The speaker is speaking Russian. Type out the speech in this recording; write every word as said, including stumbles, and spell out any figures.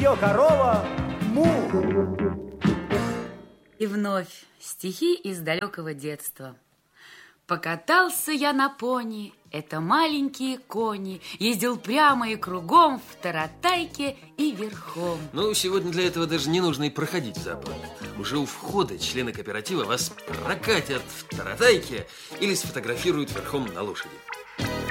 ее корова му. И вновь стихи из далекого детства. Покатался я на пони, это маленькие кони, ездил прямо и кругом в таратайке и верхом. Ну, сегодня для этого даже не нужно и проходить в зоопарк. Уже у входа члены кооператива вас прокатят в таратайке или сфотографируют верхом на лошади.